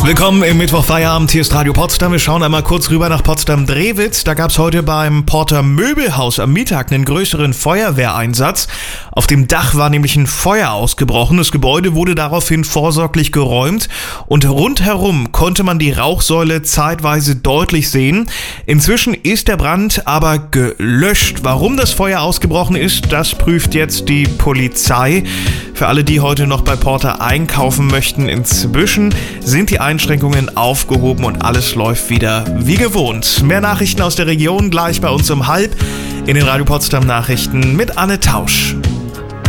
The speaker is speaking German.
Willkommen im Mittwochfeierabend, hier ist Radio Potsdam. Wir schauen einmal kurz rüber nach Potsdam-Drewitz. Da gab es heute beim Porter Möbelhaus am Mittag einen größeren Feuerwehreinsatz. Auf dem Dach war nämlich ein Feuer ausgebrochen. Das Gebäude wurde daraufhin vorsorglich geräumt und rundherum konnte man die Rauchsäule zeitweise deutlich sehen. Inzwischen ist der Brand aber gelöscht. Warum das Feuer ausgebrochen ist, das prüft jetzt die Polizei. Für alle, die heute noch bei Porter einkaufen möchten, inzwischen sind die Einschränkungen aufgehoben und alles läuft wieder wie gewohnt. Mehr Nachrichten aus der Region gleich bei uns um 12:30 in den Radio Potsdam Nachrichten mit Anne Tausch.